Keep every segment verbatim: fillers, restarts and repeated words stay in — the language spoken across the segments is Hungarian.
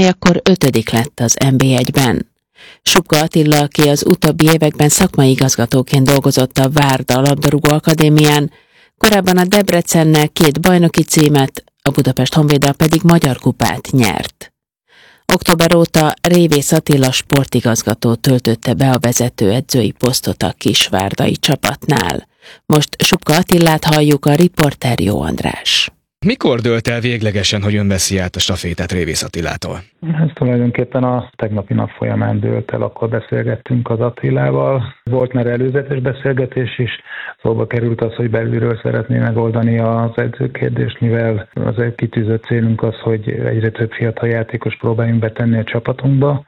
amely akkor ötödik lett az en bé egyben. Subka Attila, aki az utóbbi években szakmai igazgatóként dolgozott a Várda labdarúgó akadémián, korábban a Debrecennel két bajnoki címet, a Budapest Honvéddal pedig magyar kupát nyert. Október óta Révész Attila sportigazgató töltötte be a vezetőedzői posztot a kisvárdai csapatnál. Most Subka Attilát halljuk, a riporter Jó András. Mikor dőlt el véglegesen, hogy ön veszi át a stafétát Révész Attilától? Ez tulajdonképpen a tegnapi nap folyamán dőlt el, akkor beszélgettünk az Attilával. Volt már előzetes beszélgetés is, szóba került az, hogy belülről szeretné megoldani az edzőkérdést, mivel az egy kitűzött célunk az, hogy egyre több fiatal játékos próbáljunk betenni a csapatunkba,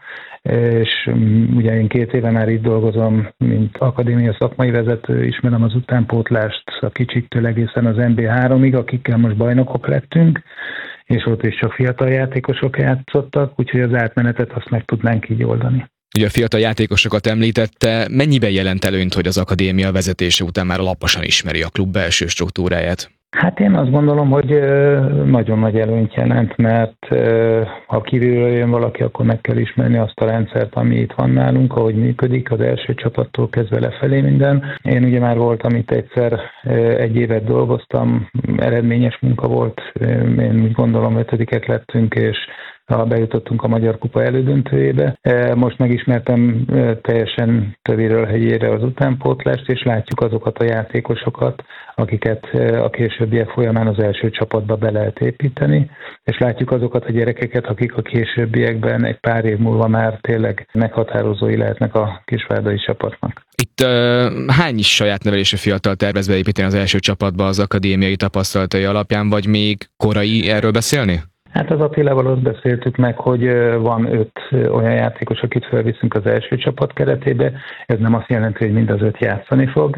és ugye én két éve már itt dolgozom, mint akadémia szakmai vezető, ismerem az utánpótlást a kicsiktől egészen az en bé háromig, akikkel most bajnokok lettünk, és ott is csak fiatal játékosok játszottak, úgyhogy az átmenetet azt meg tudnánk így oldani. Ugye a fiatal játékosokat említette, mennyiben jelent előnyt, hogy az akadémia vezetése után már alaposan ismeri a klub belső struktúráját? Hát én azt gondolom, hogy nagyon nagy előnyt jelent, mert ha kívülről jön valaki, akkor meg kell ismerni azt a rendszert, ami itt van nálunk, ahogy működik, az első csapattól kezdve lefelé minden. Én ugye már voltam itt egyszer, egy évet dolgoztam, eredményes munka volt, én úgy gondolom ötödikek lettünk, és ha bejutottunk a Magyar Kupa elődöntőjébe. Most megismertem teljesen tövéről hegyére az utánpótlást, és látjuk azokat a játékosokat, akiket a későbbiek folyamán az első csapatba be lehet építeni, és látjuk azokat a gyerekeket, akik a későbbiekben egy pár év múlva már tényleg meghatározói lehetnek a kisvárdai csapatnak. Itt uh, hány is saját nevelésű fiatal tervez beépíteni az első csapatba az akadémiai tapasztalatai alapján, vagy még korai erről beszélni? Hát az Attilával azt beszéltük meg, hogy van öt olyan játékos, akit felviszünk az első csapat keretébe. Ez nem azt jelenti, hogy mind az öt játszani fog.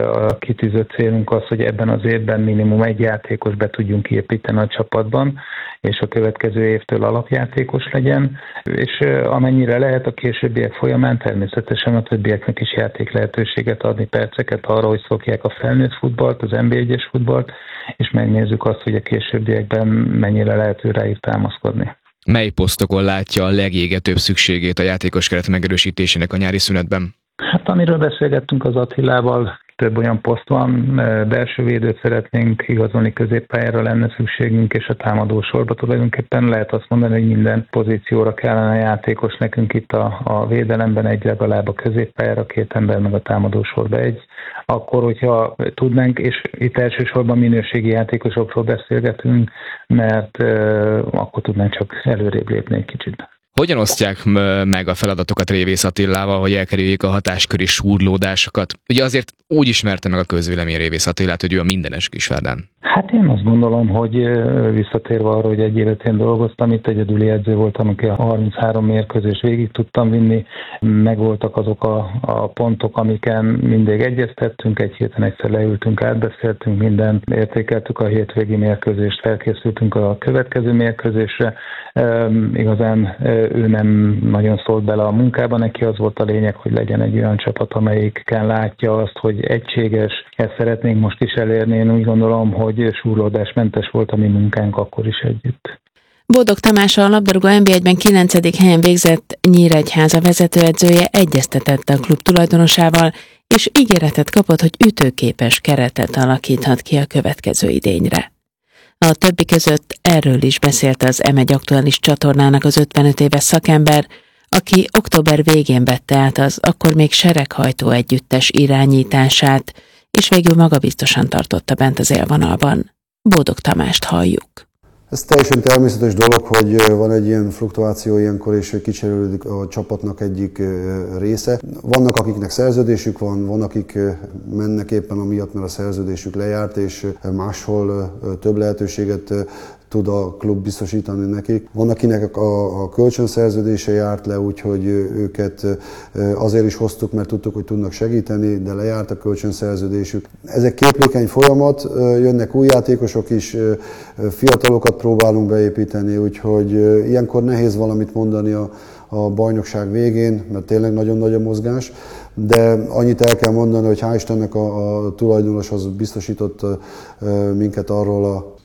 A kitűzött célunk az, hogy ebben az évben minimum egy játékos be tudjunk építeni a csapatban, és a következő évtől alapjátékos legyen, és amennyire lehet a későbbiek folyamán természetesen a többieknek is játék lehetőséget adni, perceket arra, hogy szokják a felnőtt futballt, az en bé egyes futballt, és megnézzük azt, hogy a későbbiekben mennyire lehet rájuk támaszkodni. Mely posztokon látja a legégetőbb szükségét a játékos keret megerősítésének a nyári szünetben? Hát amiről beszélgettünk az Attilával, több olyan poszt van, belső védőt szeretnénk igazolni, középpályára lenne szükségünk, és a támadó sorba tulajdonképpen lehet azt mondani, hogy minden pozícióra kellene játékos nekünk itt a, a védelemben, egy legalább a középpályára, két ember meg a támadó sorba egy. Akkor, hogyha tudnánk, és itt elsősorban minőségi játékosokról beszélgetünk, mert euh, akkor tudnánk csak előrébb lépni egy kicsit. Hogyan osztják meg a feladatokat Révész Attilával, hogy elkerüljék a hatásköri súrlódásokat? Ugye azért úgy ismerte meg a közvélemény Révész Attilát, hogy ő a mindenes Kisvárdán. Hát én azt gondolom, hogy visszatérve arra, hogy egy évet én dolgoztam, itt egyedüli edző voltam, aki a harminchárom mérkőzést végig tudtam vinni, megvoltak azok a, a pontok, amiken mindig egyeztettünk, egy héten egyszer leültünk, átbeszéltünk mindent, értékeltük a hétvégi mérkőzést, felkészültünk a következő mérkőzésre. Üm, igazán ő nem nagyon szólt bele a munkába, neki az volt a lényeg, hogy legyen egy olyan csapat, amelyikkel látja azt, hogy egységes, ezt szeretnénk most is elérni. Én úgy gondolom, hogy súrlódásmentes volt a mi munkánk akkor is együtt. Bódog Tamás, a labdarúgó en bé egyben kilencedik helyen végzett Nyíregyháza vezetőedzője egyeztetett a klub tulajdonosával, és ígéretet kapott, hogy ütőképes keretet alakíthat ki a következő idényre. A többi között erről is beszélt az em egy aktuális csatornának az ötvenöt éves szakember, aki október végén vette át az akkor még sereghajtó együttes irányítását, és végül magabiztosan tartotta bent az élvonalban. Bódog Tamást halljuk. Ez teljesen természetes dolog, hogy van egy ilyen fluktuáció ilyenkor, és kicserélődik a csapatnak egyik része. Vannak, akiknek szerződésük van, van, akik mennek éppen amiatt, mert a szerződésük lejárt, és máshol több lehetőséget tud a klub biztosítani nekik. Van, akinek a, a kölcsönszerződése járt le, úgyhogy őket azért is hoztuk, mert tudtuk, hogy tudnak segíteni, de lejárt a kölcsönszerződésük. Ez egy képlékeny folyamat, jönnek új játékosok is, fiatalokat próbálunk beépíteni, úgyhogy ilyenkor nehéz valamit mondani a, a bajnokság végén, mert tényleg nagyon nagy a mozgás, de annyit el kell mondani, hogy hál' Istennek a, a tulajdonos az biztosított minket arról a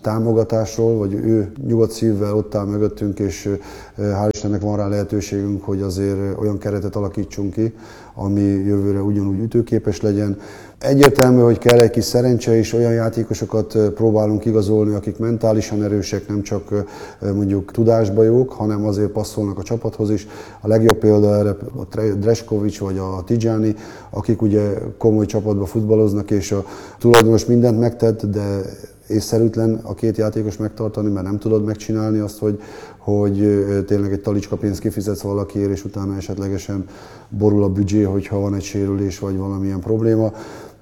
támogatásról, vagy ő nyugodt szívvel ott áll mögöttünk, és hál' Istennek van rá lehetőségünk, hogy azért olyan keretet alakítsunk ki, ami jövőre ugyanúgy ütőképes legyen. Egyértelmű, hogy kell egy kis szerencse, és olyan játékosokat próbálunk igazolni, akik mentálisan erősek, nem csak mondjuk tudásba jók, hanem azért passzolnak a csapathoz is. A legjobb példa erre a Dreskovic vagy a Tijani, akik ugye komoly csapatba futballoznak, és a tulajdonos mindent megtett, de észszerűtlen a két játékos megtartani, mert nem tudod megcsinálni azt, hogy, hogy tényleg egy talicska pénzt kifizetsz valakiért, és utána esetlegesen borul a büdzsé, hogyha van egy sérülés vagy valamilyen probléma.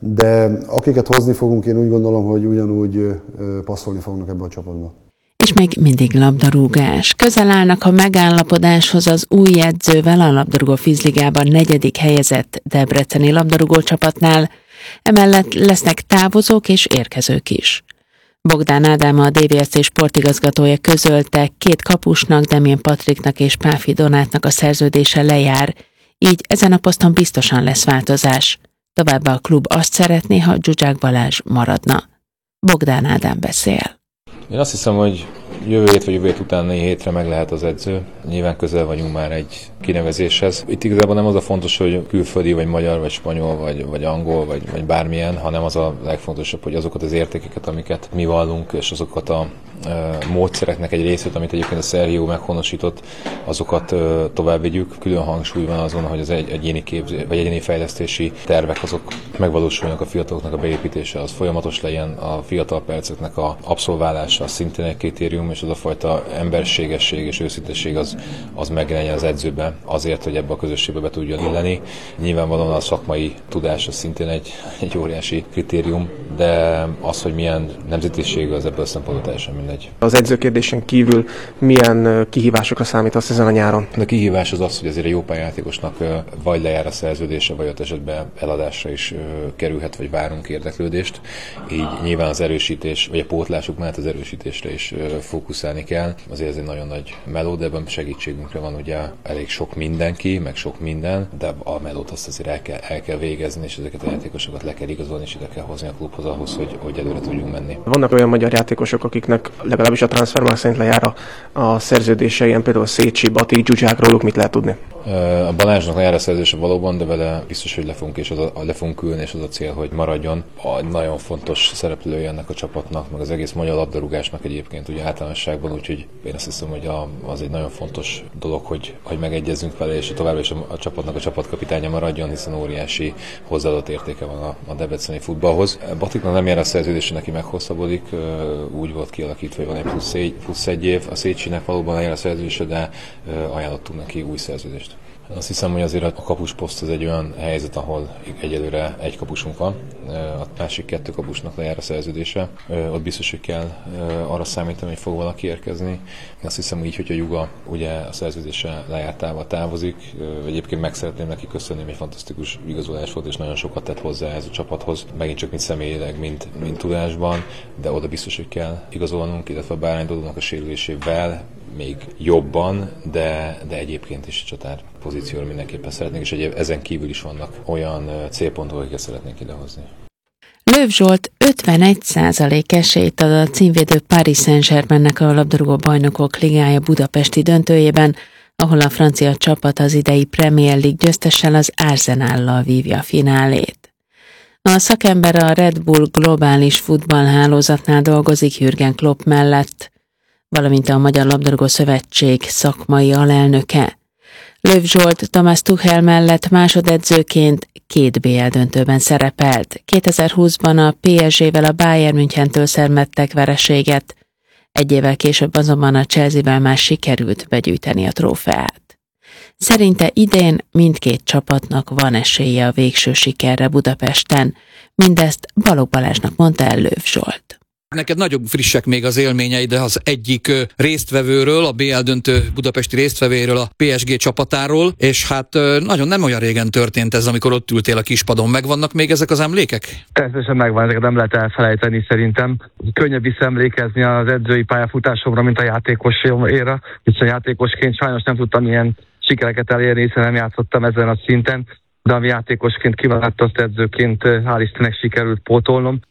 De akiket hozni fogunk, én úgy gondolom, hogy ugyanúgy passzolni fognak ebbe a csapatba. És még mindig labdarúgás. Közel állnak a megállapodáshoz az új edzővel a labdarúgó Fizligában negyedik helyezett debreceni labdarúgó csapatnál. Emellett lesznek távozók és érkezők is. Bogdán Ádám, a dé vé es cé sportigazgatója közölte, két kapusnak, Demjén Patriknak és Páfi Donátnak a szerződése lejár, így ezen a poszton biztosan lesz változás. Továbbá a klub azt szeretné, ha Zsuzsák Balázs maradna. Bogdán Ádám beszél. Én azt hiszem, hogy jövő hét vagy jövő hét utáni hétre meg lehet az edző. Nyilván közel vagyunk már egy kinevezéshez. Itt igazából nem az a fontos, hogy külföldi, vagy magyar, vagy spanyol, vagy, vagy angol, vagy, vagy bármilyen, hanem az a legfontosabb, hogy azokat az értékeket, amiket mi vallunk, és azokat a e, módszereknek egy részét, amit egyébként a Sergio meghonosított, azokat e, tovább vigyük. Külön hangsúly van azon, hogy az egy, egyéni képzés, vagy egyéni fejlesztési tervek azok megvalósuljanak, a fiataloknak a beépítése, az folyamatos legyen, a fiatal perceknek a abszolválása szintén egy kritérium, és az a fajta emberségesség és őszintesség az, az megjelenjen az edzőben azért, hogy ebbe a közösségbe be tudjon illeni. Nyilvánvalóan a szakmai tudás az szintén egy, egy óriási kritérium, de az, hogy milyen nemzetiség, az ebből a szempontból teljesen mindegy. Az edzőkérdésen kívül milyen kihívásokra számítasz ezen a nyáron? A kihívás az az, hogy azért a jó pályátékosnak vagy lejár a szerződése, vagy ott esetben eladásra is kerülhet, vagy várunk érdeklődést. Így nyilván az erősítés, vagy a pótlásuk mellett az erősítésre is fókuszálni kell. Azért ez egy nagyon nagy meló, de ebben segítségünkre van ugye elég sok mindenki, meg sok minden, de a melót azt azért el kell, el kell végezni, és ezeket a játékosokat le kell igazolni, és ide kell hozni a klubhoz ahhoz, hogy, hogy előre tudjunk menni. Vannak olyan magyar játékosok, akiknek legalábbis a transfermarkt szerint lejár a, a szerződése, ilyen például Szécsi, Bati, Zsuzsák, róluk mit lehet tudni? A Balázsnak lejár a szerződése valóban, de vele biztos, hogy le fogunk, és az a, le fogunk ülni, és az a cél, hogy maradjon. A nagyon fontos szereplője ennek a csapatnak, meg az egész magyar labdarúgásnak egyébként ugye általánosságban, úgyhogy én azt hiszem, hogy a, az egy nagyon fontos dolog, hogy, hogy megegyezzünk vele, és továbbra is a, a csapatnak a csapatkapitánya maradjon, hiszen óriási hozzáadott értéke van a, a debreceni futballhoz. Batiknak nem jár a szerződése, neki meghosszabbodik, úgy volt kialakítva, hogy van egy plusz egy, plusz egy év, a Szécsinek valóban lejár a szerződése, de ajánlottunk neki új szerződést. Azt hiszem, hogy azért a kapusposzt az egy olyan helyzet, ahol egyelőre egy kapusunk van, a másik kettő kapusnak lejár a szerződése. Ott biztos, hogy kell arra számítani, hogy fog valaki érkezni. Azt hiszem, így, hogy a Juga ugye a szerződése lejártával távozik. Egyébként meg szeretném neki köszönni, egy fantasztikus igazolás volt, és nagyon sokat tett hozzá ez a csapathoz. Megint csak mint személyileg, mint, mint tudásban, de oda biztos, hogy kell igazolnunk, illetve a Bárány Dodónak a sérülésével még jobban, de, de egyébként is a csatár pozícióra mindenképpen szeretnénk, és egyéb, ezen kívül is vannak olyan célpontok, akiket szeretnénk idehozni. Löw Zsolt ötvenegy százalék esélyt ad a címvédő Paris Saint-Germainnek a labdarúgó bajnokok ligája budapesti döntőjében, ahol a francia csapat az idei Premier League győztessel, az Arsenállal vívja a finálét. A szakember a Red Bull globális futballhálózatnál dolgozik Jürgen Klopp mellett, valamint a Magyar Labdarúgó Szövetség szakmai alelnöke. Löw Zsolt Thomas Tuchel mellett másodedzőként két bé el döntőben szerepelt. kétezer-húszban a pé es gével a Bayern Münchentől szenvedtek vereséget, egy évvel később azonban a Chelsea-vel már sikerült begyűjteni a trófeát. Szerinte idén mindkét csapatnak van esélye a végső sikerre Budapesten, mindezt Balogh Balázsnak mondta el Löw Zsolt. Neked nagyon frissek még az élményeid, de az egyik résztvevőről, a bé el döntő budapesti résztvevőről, a pé es gé csapatáról, és hát nagyon nem olyan régen történt ez, amikor ott ültél a kispadon. Megvannak még ezek az emlékek? Természetesen megvan, ezeket nem lehet elfelejteni szerintem. Könnyebb visszaemlékezni az edzői pályafutásomra, mint a játékosomra, hiszen játékosként sajnos nem tudtam ilyen sikereket elérni, hiszen nem játszottam ezen a szinten, de ami játékosként kimaradt, azt edzőként hál' Istennek sikerült pótolnom.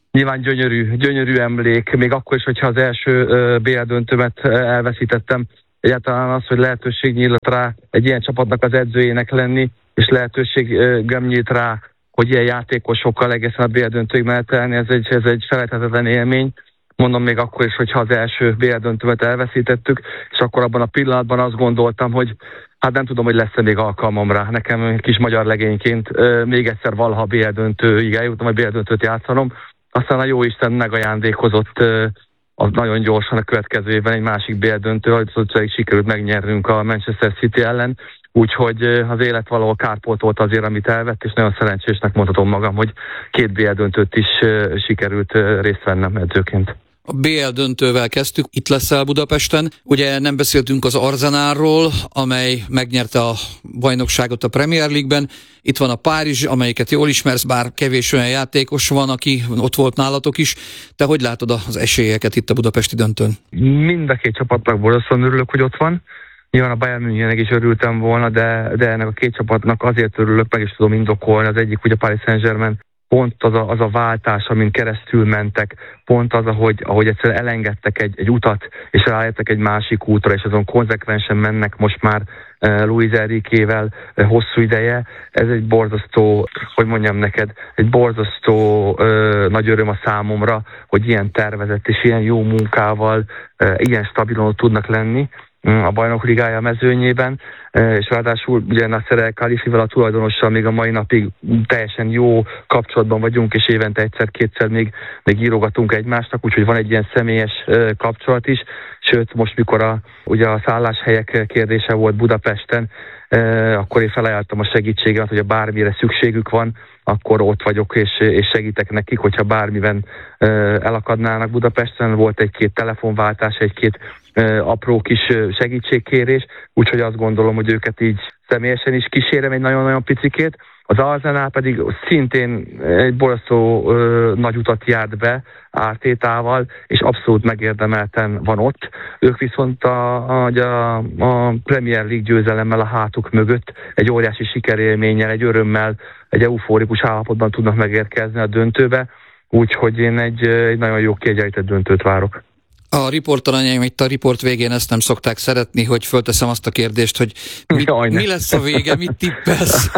nyilván gyönyörű, gyönyörű emlék, még akkor is, hogyha az első bé el döntőmet elveszítettem. Egyáltalán az, hogy lehetőség nyílt rá egy ilyen csapatnak az edzőjének lenni, és lehetőségem nyílt rá, hogy ilyen játékosokkal egészen a bé el döntőig menetelni, ez egy, ez egy felejthetetlen élmény. Mondom még akkor is, hogyha az első bé el döntőmet elveszítettük, és akkor abban a pillanatban azt gondoltam, hogy hát nem tudom, hogy lesz-e még alkalmam rá. Nekem kis magyar legényként még egyszer valaha bé el döntőig eljutom, vagy bé el döntőt játszanom. Aztán a jóisten megajándékozott az nagyon gyorsan a következő évben egy másik bé el döntő, hogy sikerült megnyernünk a Manchester City ellen. Úgyhogy az élet valahol kárpótolt azért, amit elvett, és nagyon szerencsésnek mondhatom magam, hogy két bé el döntőt is sikerült részt vennem edzőként. A bé el döntővel kezdtük, itt leszel Budapesten. Ugye nem beszéltünk az Arsenalról, amely megnyerte a bajnokságot a Premier League-ben. Itt van a Párizs, amelyiket jól ismersz, bár kevés olyan játékos van, aki ott volt nálatok is. Te hogy látod az esélyeket itt a budapesti döntőn? Mind a két csapatnak borzasztóan örülök, hogy ott van. Nyilván a Bayern Münchennek is örültem volna, de, de ennek a két csapatnak azért örülök, meg is tudom indokolni. Az egyik ugye a Paris Saint-Germain, pont az a, az a váltás, amin keresztül mentek, pont az, ahogy, ahogy egyszerűen elengedtek egy, egy utat, és rájöttek egy másik útra, és azon konzekvensen mennek most már uh, Luis Enriquével uh, hosszú ideje. Ez egy borzasztó, hogy mondjam neked, egy borzasztó uh, nagy öröm a számomra, hogy ilyen tervezett és ilyen jó munkával, uh, ilyen stabilon tudnak lenni a Bajnok Ligája mezőnyében, és ráadásul ugye Nasser El Khelaïfivel, a tulajdonossal még a mai napig teljesen jó kapcsolatban vagyunk, és évente egyszer-kétszer még, még írogatunk egymásnak, úgyhogy van egy ilyen személyes kapcsolat is, sőt most mikor a, ugye a szálláshelyek kérdése volt Budapesten, akkor én felajánlottam a segítséget, hogy a bármire szükségük van, akkor ott vagyok, és, és segítek nekik, hogyha bármiben elakadnának Budapesten. Volt egy-két telefonváltás, egy-két apró kis segítségkérés, úgyhogy azt gondolom, hogy őket így személyesen is kísérem egy nagyon-nagyon picikét. Az Arsenal pedig szintén egy borzasztó nagy utat járt be Ártétával, és abszolút megérdemelten van ott. Ők viszont a, a, a Premier League győzelemmel a hátuk mögött egy óriási sikerélménnyel, egy örömmel, egy eufórikus állapotban tudnak megérkezni a döntőbe, úgyhogy én egy, egy nagyon jó kiegyenlített döntőt várok. A riportalanyaim itt a riport végén ezt nem szokták szeretni, hogy fölteszem azt a kérdést, hogy mi, mi lesz a vége, mit tippelsz?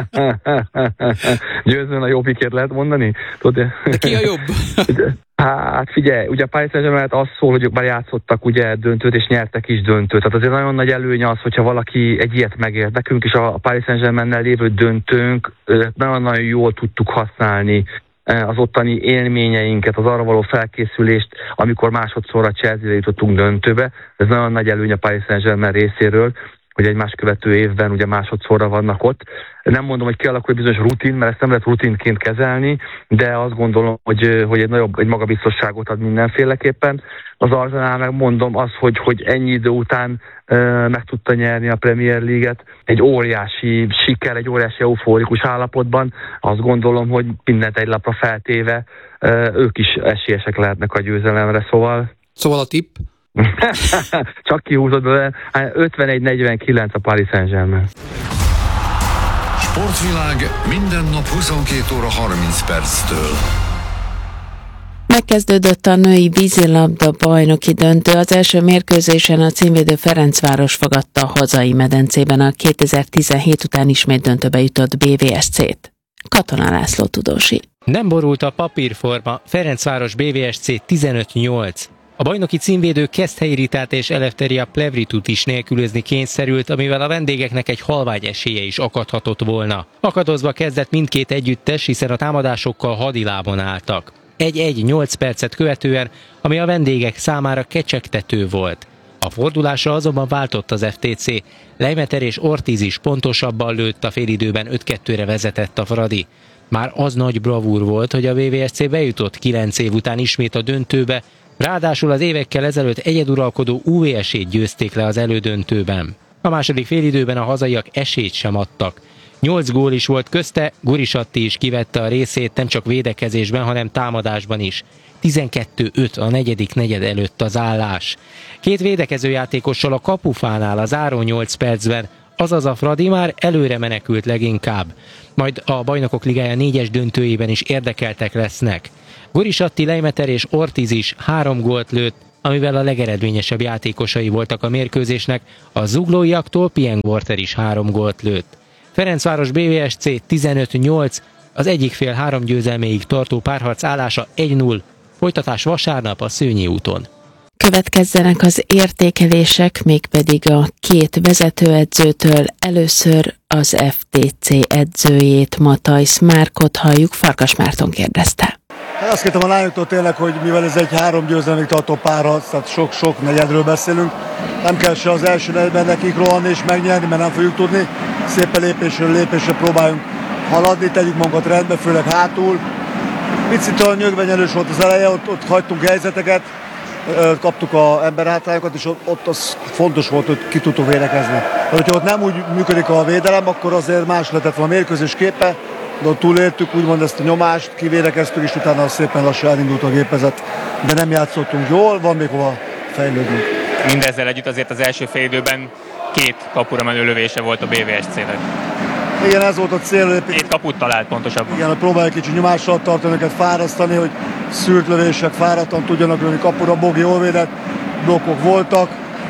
Győzően a jobbikért lehet mondani? Tudod, de ki a jobb? Hát figyelj, ugye a Paris Saint-Germain az szól, hogy ők már játszottak ugye döntőt, és nyertek is döntőt. Tehát azért nagyon nagy előny az, hogyha valaki egy ilyet megért. Nekünk is a Paris Saint-Germainnel lévő döntőnk nagyon-nagyon jól tudtuk használni az ottani élményeinket, az arra való felkészülést, amikor másodszorra Chelsea-re jutottunk döntőbe. Ez nagyon nagy előny a Paris Saint-Germain részéről, hogy egymás követő évben ugye másodszorra vannak ott. Nem mondom, hogy kialakul egy bizonyos rutin, mert ezt nem lehet rutinként kezelni, de azt gondolom, hogy, hogy egy nagyobb, egy magabiztosságot ad mindenféleképpen. Az Arsenal meg mondom az, hogy, hogy ennyi idő után uh, meg tudta nyerni a Premier League-et. Egy óriási siker, egy óriási eufórikus állapotban. Azt gondolom, hogy mindent egy lapra feltéve uh, ők is esélyesek lehetnek a győzelemre, szóval... Szóval a tipp? Csak kihúzott belőle, ötvenegy negyvenkilenc a Paris Saint-Germain. Sportvilág minden nap huszonkét óra harminc perctől. Megkezdődött a női vízilabda bajnoki döntő. Az első mérkőzésen a címvédő Ferencváros fogadta a hazai medencében a kétezer-tizenhét után ismét döntőbe jutott bé vé es cét. Katona László tudósít. Nem borult a papírforma, Ferencváros bé vé es cé tizenöt nyolc. A bajnoki címvédő Keszthelyi Ritát és Eleftheria Plevritut is nélkülözni kényszerült, amivel a vendégeknek egy halvány esélye is akadhatott volna. Akadozva kezdett mindkét együttes, hiszen a támadásokkal hadilábon álltak. egy-egy nyolc percet követően, ami a vendégek számára kecsegtető volt. A fordulásra azonban váltott az ef té cé. Leimeter és Ortiz is pontosabban lőtt, a félidőben öt kettőre vezetett a Fradi. Már az nagy bravúr volt, hogy a bé vé es cé bejutott kilenc év után ismét a döntőbe, ráadásul az évekkel ezelőtt egyeduralkodó u vé es-ét győzték le az elődöntőben. A második félidőben a hazaiak esélyt sem adtak. Nyolc gól is volt közte, Gurisatti is kivette a részét nem csak védekezésben, hanem támadásban is. tizenkettő öt a negyedik negyed előtt az állás. Két védekező játékossal a kapufánál az záró nyolc percben, azaz a Fradi már előre menekült leginkább. Majd a Bajnokok Ligája négyes döntőjében is érdekeltek lesznek. Goris Atti, Leimeter és Ortiz is három gólt lőtt, amivel a legeredményesebb játékosai voltak a mérkőzésnek, a zuglóiaktól Pieng Walter is három gólt lőtt. Ferencváros bé vé es cé tizenöt nyolc, az egyik fél három győzelméig tartó párharc állása egy null, folytatás vasárnap a Szőnyi úton. Következzenek az értékelések, mégpedig a két vezetőedzőtől. Először az ef té cé edzőjét, Matthijs Márkot halljuk, Farkas Márton kérdezte. Azt kértem a lányoktól tényleg, hogy mivel ez egy három győzelmig tartó párharc, tehát sok-sok negyedről beszélünk, nem kell se az első negyedben nekik rohanni és megnyerni, mert nem fogjuk tudni. Szépen lépésről lépésre próbáljunk haladni, tegyük magunkat rendbe, főleg hátul. Picit a nyögvenyelős volt az eleje, ott, ott hagytunk helyzeteket, kaptuk az emberhátrányokat, és ott az fontos volt, hogy ki tudtunk védekezni. De hogyha ott nem úgy működik a védelem, akkor azért más lehetett volna a mérkőzés képe, de ott túléltük, úgymond ezt a nyomást, kivédekeztük, és utána szépen lassan elindult a gépezet, de nem játszottunk jól, van még hova fejlődnünk. Mindezzel együtt azért az első fél időben két kapura menő lövése volt a bé vé es cének. Igen, ez volt a cél. Két kaput talált pontosabban. Igen, hogy próbáljuk kicsit nyomással tartani, őket fárasztani, hogy szűrt lövések fáradtan tudjanak lőni kapura, Bogi jól védett, blokkok voltak,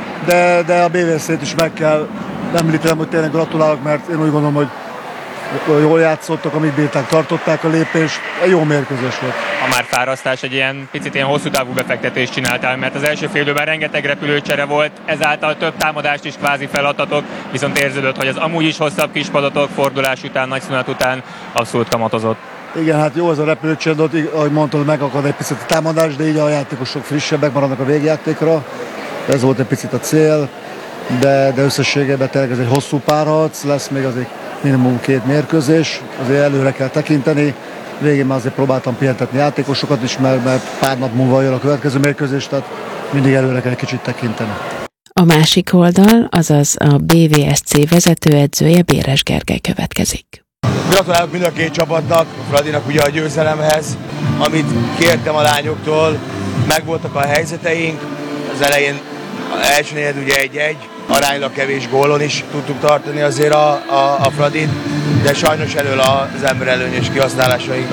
de, de a bé vé es cét is meg kell említenem, hogy tényleg gratulálok, mert én úgy gondolom, hogy jól játszottak, amit bírták, tartották a lépést, egy jó mérkőzés volt. A már fárasztás egy ilyen picit ilyen hosszú távú befektetést csináltál, mert az első fél időben rengeteg repülőcsere volt, ezáltal több támadást is kvázi feladtatok, viszont érződött, hogy az amúgy is hosszabb kispadatok fordulás után, nagy szünet után abszolút kamatozott. Igen, hát jó ez a repülőcsere, de ahogy mondtad, megakad egy picit a támadás, de így a játékosok frissebbek maradnak a végjátékra. Ez volt egy picit a cél, de, de összességében tényleg ez egy hosszú párharc, lesz még azért minimum két mérkőzés, azért előre kell tekinteni. Végén már azért próbáltam pihentetni játékosokat is, mert, mert pár nap múlva jön a következő mérkőzés, tehát mindig előre kell egy kicsit tekinteni. A másik oldal, azaz a bé vé es cé vezetőedzője, Béres Gergely következik. Gratulálok mind a két csapatnak, Fradinak ugye a győzelemhez, amit kértem a lányoktól, megvoltak a helyzeteink, az elején az első negyed ugye egy-egy, aránylag kevés gólon is tudtuk tartani azért a, a, a Fradit, de sajnos elől az emberelőnyös kihasználásaink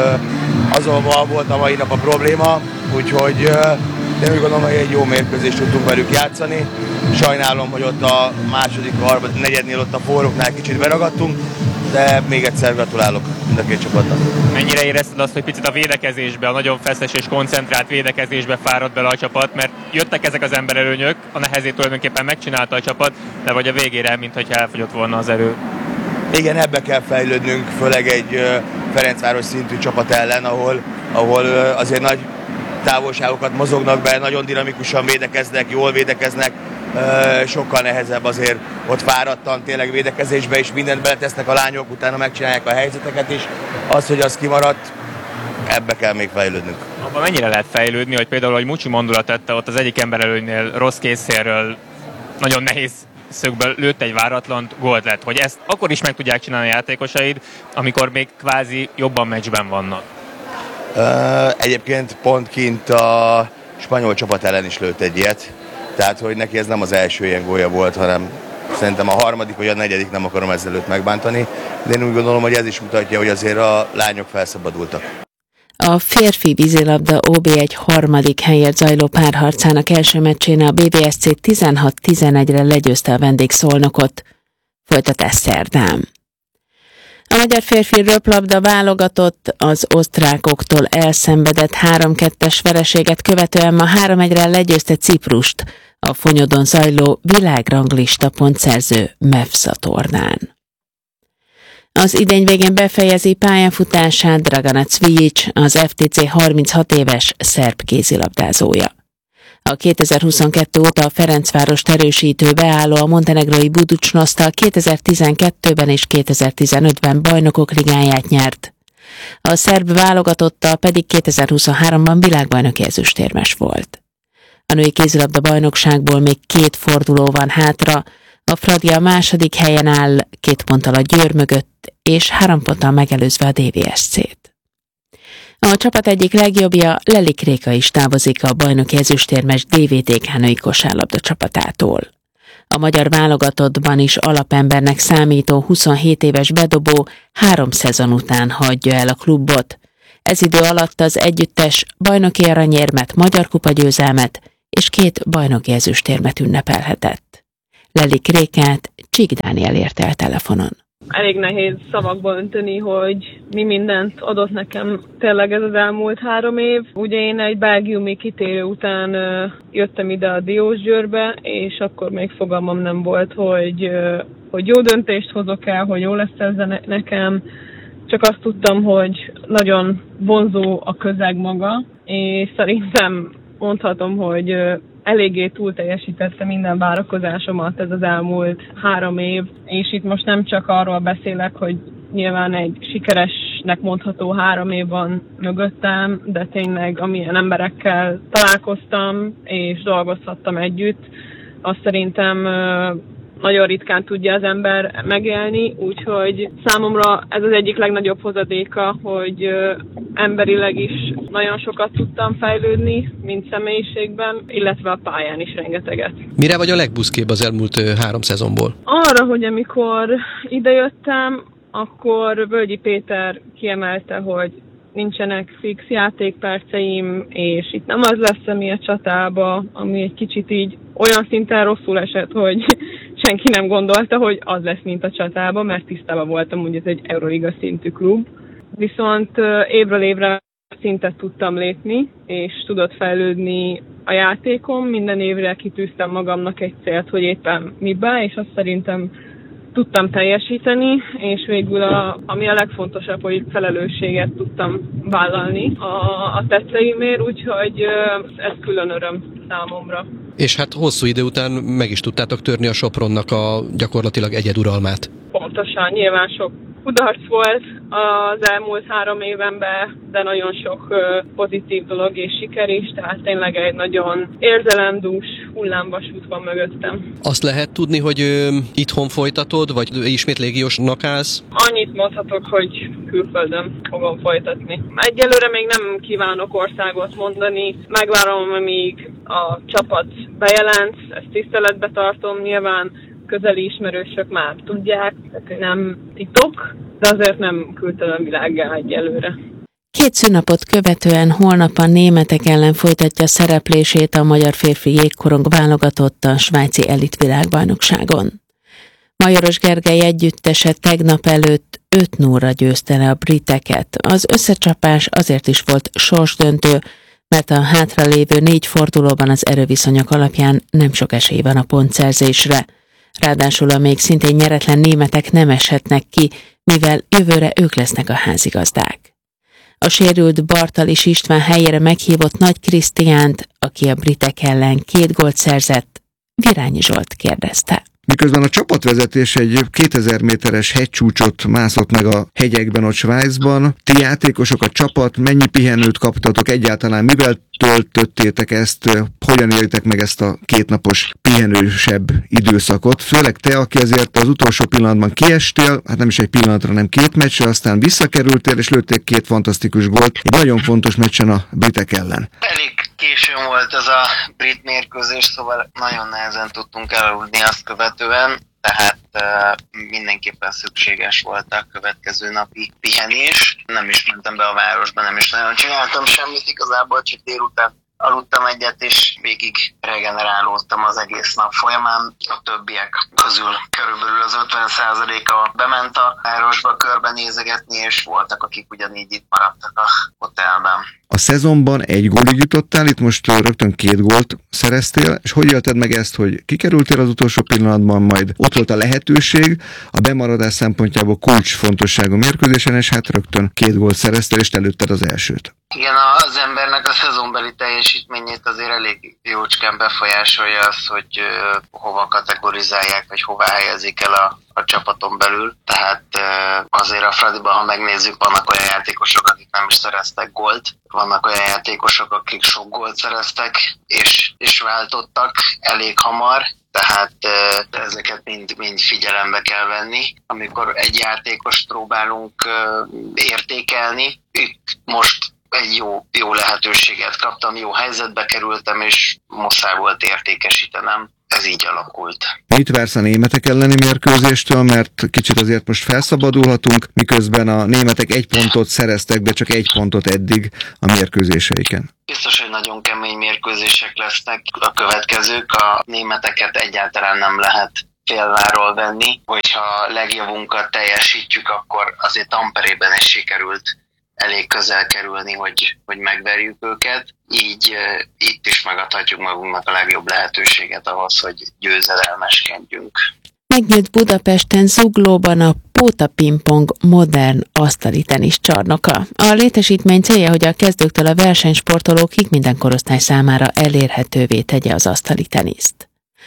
azon volt a mai nap a probléma, úgyhogy én úgy gondolom, hogy egy jó mérkőzést tudtunk velük játszani. Sajnálom, hogy ott a második, harmadik, negyednél ott a forróknál kicsit beragadtunk, de még egyszer gratulálok mind a két csapatnak. Mennyire érezted azt, hogy picit a védekezésbe, a nagyon feszes és koncentrált védekezésbe fáradt bele a csapat, mert jöttek ezek az emberelőnyök, a nehezét tulajdonképpen megcsinálta a csapat, de vagy a végére, mintha elfogyott volna az erő. Igen, ebbe kell fejlődnünk, főleg egy Ferencváros szintű csapat ellen, ahol, ahol azért nagy távolságokat mozognak be, nagyon dinamikusan védekeznek, jól védekeznek, sokkal nehezebb azért ott fáradtan tényleg védekezésbe, és mindent beletesznek a lányok, utána megcsinálják a helyzeteket is. Az, hogy az kimaradt, ebbe kell még fejlődnünk. Abban mennyire lehet fejlődni, hogy például, hogy Mucsi Mondula tette ott az egyik emberelőnynél rossz készszélről, nagyon nehéz szögből lőtt egy váratlant, gólt lett, hogy ezt akkor is meg tudják csinálni a játékosaid, amikor még kvázi jobban meccsben vannak. Egyébként pont kint a spanyol csapat ellen is lőtt egy ilyet, tehát hogy neki ez nem az első ilyen gólja volt, hanem szerintem a harmadik vagy a negyedik, nem akarom ezzel őt megbántani, de én úgy gondolom, hogy ez is mutatja, hogy azért a lányok felszabadultak. A férfi vízilabda ó bé egy harmadik helyért zajló párharcának első meccsén a bé vé es cé tizenhat tizenegyre legyőzte a vendégszolnokot. Folytatás szerdán. A magyar férfi röplabda válogatott az osztrákoktól elszenvedett három kettes vereséget követően ma három egyre legyőzte Ciprust a Fonyodon zajló világranglista pontszerző MEFSA tornán. Az idény végén befejezi pályafutását Dragana Cvijic, az ef té cé harminchat éves szerb kézilabdázója. A kétezer-huszonkettő óta a Ferencvárost erősítő beálló a montenegrói Budućnosztal kétezer-tizenkettőben és kétezer-tizenötben bajnokok ligáját nyert. A szerb válogatottal pedig kétezer-huszonháromban világbajnoki ezüstérmes volt. A női kézilabda bajnokságból még két forduló van hátra, a Fradi a második helyen áll, két ponttal a Győr mögött, és három ponttal megelőzve a dé vé es cét. A csapat egyik legjobbja, Lelik Réka is távozik a bajnoki ezüstérmes dé vé té ká női kosárlabda csapatától. A magyar válogatottban is alapembernek számító huszonhét éves bedobó három szezon után hagyja el a klubot. Ez idő alatt az együttes bajnoki aranyérmet, Magyar Kupa győzelmet és két bajnoki ezüstérmet ünnepelhetett. Leli Krékát Csík Dániel érte el telefonon. Elég nehéz szavakba önteni, hogy mi mindent adott nekem tényleg ez az elmúlt három év. Ugye én egy belgiumi kitérő után jöttem ide a Diósgyőrbe, és akkor még fogalmam nem volt, hogy, hogy jó döntést hozok el, hogy jó lesz ez nekem. Csak azt tudtam, hogy nagyon vonzó a közeg maga, és szerintem mondhatom, hogy eléggé túl teljesítette minden várakozásomat ez az elmúlt három év, és itt most nem csak arról beszélek, hogy nyilván egy sikeresnek mondható három év van mögöttem, de tényleg amilyen emberekkel találkoztam és dolgozhattam együtt, azt szerintem nagyon ritkán tudja az ember megélni, úgyhogy számomra ez az egyik legnagyobb hozadéka, hogy emberileg is nagyon sokat tudtam fejlődni, mint személyiségben, illetve a pályán is rengeteget. Mire vagy a legbuszkébb az elmúlt három szezonból? Arra, hogy amikor idejöttem, akkor Völgyi Péter kiemelte, hogy nincsenek fix játékperceim, és itt nem az lesz, ami a csatába, ami egy kicsit így olyan szinten rosszul esett, hogy senki nem gondolta, hogy az lesz, mint a csatába, mert tisztában voltam, hogy ez egy Euroliga szintű klub. Viszont évről évre szintet tudtam lépni, és tudott fejlődni a játékom. Minden évre kitűztem magamnak egy célt, hogy éppen miben, és azt szerintem tudtam teljesíteni, és végül a, ami a legfontosabb, hogy felelősséget tudtam vállalni a, a tetteimért, úgyhogy ez külön öröm számomra. És hát hosszú idő után meg is tudtátok törni a Sopronnak a gyakorlatilag egyeduralmát. Pontosan, nyilván sok kudarc volt az elmúlt három évenben, de nagyon sok pozitív dolog és siker is, tehát tényleg egy nagyon érzelemdús hullámvasút van mögöttem. Azt lehet tudni, hogy ö, itthon folytatod, vagy ismét légiósnak állsz? Annyit mondhatok, hogy külföldön fogom folytatni. Egyelőre még nem kívánok országot mondani, megvárom, amíg a csapat bejelent, ezt tiszteletbe tartom, nyilván közeli ismerősök már tudják, tehát nem titok, de azért nem küldtem világgá egyelőre. Két szünnapot követően holnap a németek ellen folytatja szereplését a magyar férfi jégkorong válogatott a svájci elitvilágbajnokságon. Majoros Gergely együttese tegnap előtt öt nullra győzte le a briteket. Az összecsapás azért is volt sorsdöntő, mert a hátralévő négy fordulóban az erőviszonyok alapján nem sok esély van a pontszerzésre. Ráadásul a még szintén nyeretlen németek nem eshetnek ki, mivel jövőre ők lesznek a házigazdák. A sérült Bartalis István helyére meghívott Nagy Krisztiánt, aki a britek ellen két gólt szerzett, Virányi Zsolt kérdezte. Miközben a csapatvezetés egy kétezer méteres hegycsúcsot mászott meg a hegyekben, ott Svájcban, ti játékosok, a csapat, mennyi pihenőt kaptatok egyáltalán, mivel töltöttétek ezt, hogyan élitek meg ezt a kétnapos pihenősebb időszakot? Főleg te, aki azért az utolsó pillanatban kiestél, hát nem is egy pillanatra, hanem két meccsre, aztán visszakerültél, és lőtték két fantasztikus gólt, egy nagyon fontos meccsen a britek ellen. Elég későn volt ez a brit mérkőzés, szóval nagyon nehezen tudtunk elaludni azt követően, tehát uh, mindenképpen szükséges volt a következő napi pihenés. Nem is mentem be a városba, nem is nagyon csináltam semmit igazából, csak délután aludtam egyet, és végig regenerálódtam az egész nap folyamán. A többiek közül körülbelül az ötven százaléka bement a városba körbenézegetni, és voltak, akik ugyanígy itt maradtak a hotelben. A szezonban egy gólig jutottál, itt most rögtön két gólt szereztél, és hogy élted meg ezt, hogy kikerültél az utolsó pillanatban, majd ott volt a lehetőség, a bemaradás szempontjából kulcsfontosságú mérkőzésen, és hát rögtön két gólt szereztél, és előtted az elsőt. Igen, az embernek a szezonbeli teljesítményét azért elég jócskán befolyásolja az, hogy uh, hova kategorizálják, vagy hova helyezik el a, a csapaton belül. Tehát uh, azért a Fradiban, ha megnézzük, vannak olyan játékosok, akik nem is szereztek gólt, vannak olyan játékosok, akik sok gólt szereztek, és, és váltottak elég hamar. Tehát uh, ezeket mind, mind figyelembe kell venni, amikor egy játékost próbálunk uh, értékelni. Itt most egy jó, jó lehetőséget kaptam, jó helyzetbe kerültem, és muszáj volt értékesítenem. ez így alakult. Mit vársz a németek elleni mérkőzéstől, mert kicsit azért most felszabadulhatunk, miközben a németek egy pontot szereztek, de csak egy pontot eddig a mérkőzéseiken. Biztos, hogy nagyon kemény mérkőzések lesznek a következők, a németeket egyáltalán nem lehet félváról venni, hogyha legjavunkat teljesítjük, akkor azért Tamperében is sikerült elég közel kerülni, hogy, hogy megverjük őket. Így e, itt is megadhatjuk magunknak a legjobb lehetőséget ahhoz, hogy győzedelmeskedjünk. Megnyílt Budapesten Zuglóban a Póta Pingpong modern asztali tenisz csarnoka. A létesítmény célja, hogy a kezdőktől a versenysportolókig minden korosztály számára elérhetővé tegye az asztali teniszt.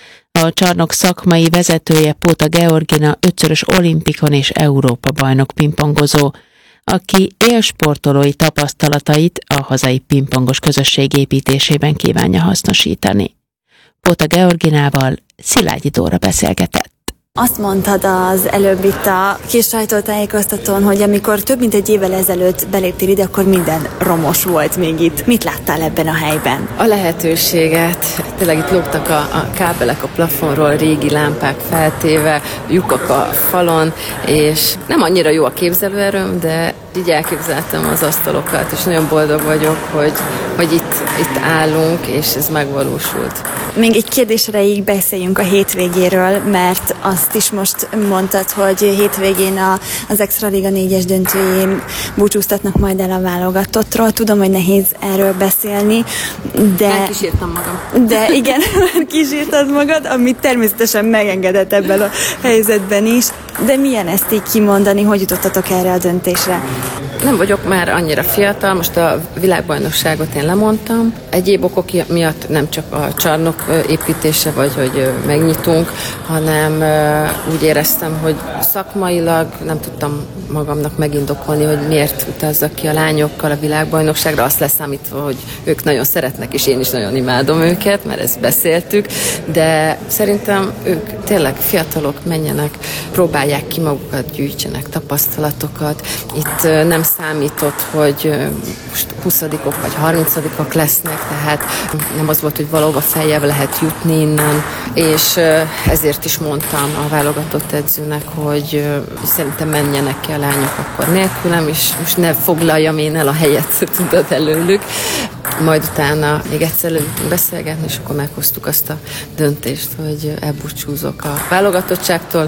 A csarnok szakmai vezetője Póta Georgina ötszörös olimpikon és Európa bajnok pingpongozó, aki élsportolói tapasztalatait a hazai pingpongos közösség építésében kívánja hasznosítani. Póta Georginával Szilágyi Dóra beszélgetett. Azt mondtad az előbb itt a kis sajtótájékoztatón, hogy amikor több mint egy évvel ezelőtt beléptél ide, akkor minden romos volt még itt. Mit láttál ebben a helyben? A lehetőséget. Tényleg itt lógtak a, a kábelek a plafonról, régi lámpák feltéve, lyukak a falon, és nem annyira jó a képzelőerőm, de így elképzeltem az asztalokat, és nagyon boldog vagyok, hogy, hogy itt, itt állunk, és ez megvalósult. Még egy kérdés erejéig beszéljünk a hétvégéről, mert azt is most mondtad, hogy hétvégén a, az Extra Liga négyes döntőjén búcsúztatnak majd el a válogatottról. Tudom, hogy nehéz erről beszélni, de... Elkísírtam magam. De igen, kísírtad magad, amit természetesen megengedett ebben a helyzetben is. De milyen ezt így kimondani, hogy jutottatok erre a döntésre? Nem vagyok már annyira fiatal, most a világbajnokságot én lemondtam. Egyéb okok miatt nem csak a csarnok építése, vagy hogy megnyitunk, hanem úgy éreztem, hogy szakmailag nem tudtam magamnak megindokolni, hogy miért utazzak ki a lányokkal a világbajnokságra, azt leszámítva, hogy ők nagyon szeretnek, és én is nagyon imádom őket, mert ezt beszéltük, de szerintem ők tényleg fiatalok, menjenek, próbálják ki magukat, gyűjtsenek tapasztalatokat. Itt nem számított, hogy most huszadikok vagy harmincadikok lesznek, tehát nem az volt, hogy valóban feljebb lehet jutni innen, és ezért is mondtam a válogatott edzőnek, hogy szerintem menjenek ki a lányok akkor nélkülem, és most ne foglaljam én el a helyet, tudod, előlük. Majd utána még egyszer leültünk beszélgetni, és akkor meghoztuk azt a döntést, hogy elbúcsúzok a válogatottságtól,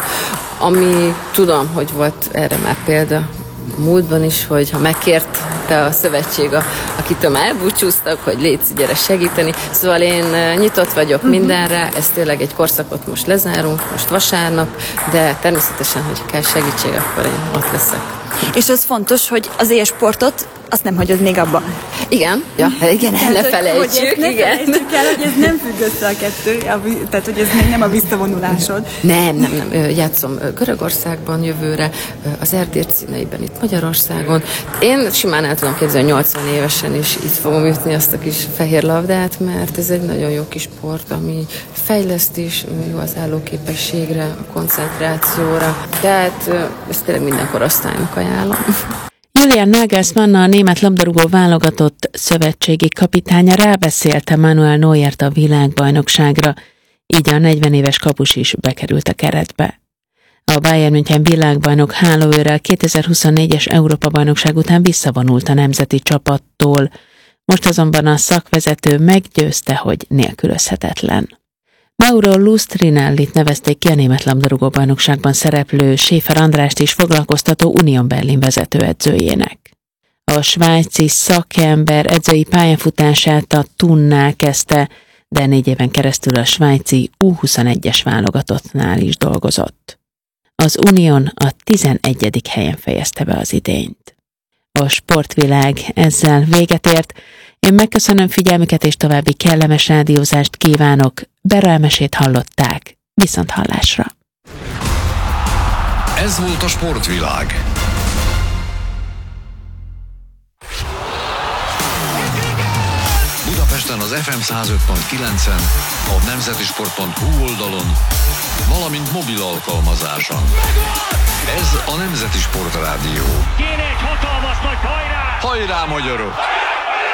ami tudom, hogy volt erre már példa múltban is, hogy ha megkérte a szövetség, a, akitől már elbúcsúztak, hogy légy, gyere segíteni. Szóval én nyitott vagyok uh-huh. mindenre, ez tényleg egy korszakot most lezárunk, most vasárnap, de természetesen, hogy kell segítség, akkor én ott leszek. És az fontos, hogy az élsportot azt nem hagyod még abba. Igen, ja, igen, tehát, ne felejtsük, hogy ne igen. felejtsük el, hogy ez nem függ össze a kettő, tehát hogy ez még nem a visszavonulásod. Nem, nem, nem. Játszom Görögországban jövőre, az Erdély színeiben itt Magyarországon. Én simán el tudom képzelni, nyolcvan évesen is itt fogom ütni azt a kis fehér labdát, mert ez egy nagyon jó kis sport, ami fejleszt is, jó az állóképességre, a koncentrációra. Tehát ezt tényleg minden korosztálynak ajánlom. Julian Nagelsmann, a német labdarúgó válogatott szövetségi kapitánya rábeszélte Manuel Neuert a világbajnokságra, így a negyven éves kapus is bekerült a keretbe. A Bayern München világbajnok hálóőrrel kétezer-huszonnégyes Európa-bajnokság után visszavonult a nemzeti csapattól, most azonban a szakvezető meggyőzte, hogy nélkülözhetetlen. Mauro Lustrinellit nevezték ki a német labdarúgó-bajnokságban szereplő Schäfer Andrást is foglalkoztató Union Berlin vezetőedzőjének. A svájci szakember edzői pályafutását a Thunnál kezdte, de négy éven keresztül a svájci U huszonegyes válogatottnál is dolgozott. Az Union a tizenegyedik helyen fejezte be az idényt. A sportvilág ezzel véget ért. Én megköszönöm figyelmüket, és további kellemes rádiózást kívánok. Bera Elmesét hallották. Viszont hallásra. Ez volt a sportvilág. Budapesten az ef em száz öt pont kilencen, a nemzetisport pont hu oldalon, valamint mobil alkalmazáson. Ez a Nemzeti Sport Rádió. Kéne egy hatalmas nagy hajrá! Hajrá, magyarok!